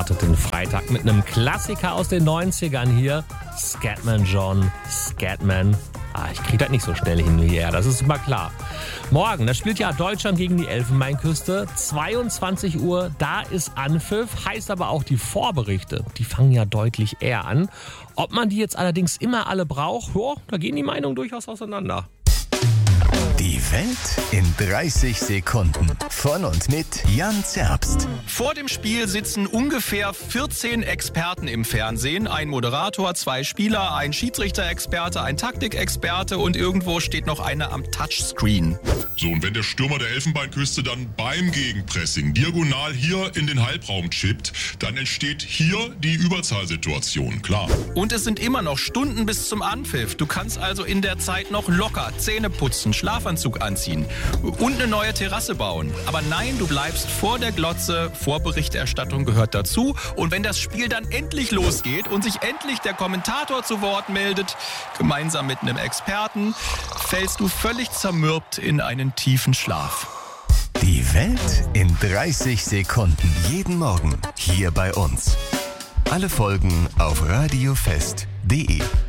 startet den Freitag mit einem Klassiker aus den 90ern hier. Scatman John, Scatman. Ich kriege das nicht so schnell hin wie er, das ist immer klar. Morgen, da spielt ja Deutschland gegen die Elfenbeinküste. 22 Uhr, da ist Anpfiff. Heißt aber auch, die Vorberichte, die fangen ja deutlich eher an. Ob man die jetzt allerdings immer alle braucht, da gehen die Meinungen durchaus auseinander. Die Welt in 30 Sekunden. Von und mit Jan Zerbst. Vor dem Spiel sitzen ungefähr 14 Experten im Fernsehen. Ein Moderator, 2 Spieler, ein Schiedsrichter-Experte, ein Taktikexperte und irgendwo steht noch einer am Touchscreen. So, und wenn der Stürmer der Elfenbeinküste dann beim Gegenpressing diagonal hier in den Halbraum chippt, dann entsteht hier die Überzahlsituation, klar. Und es sind immer noch Stunden bis zum Anpfiff. Du kannst also in der Zeit noch locker Zähne putzen, Schlafanzug anziehen und eine neue Terrasse bauen. Aber nein, du bleibst vor der Glotze. Vorberichterstattung gehört dazu. Und wenn das Spiel dann endlich losgeht und sich endlich der Kommentator zu Wort meldet, gemeinsam mit einem Experten, fällst du völlig zermürbt in einen tiefen Schlaf. Die Welt in 30 Sekunden. Jeden Morgen hier bei uns. Alle Folgen auf radiofest.de.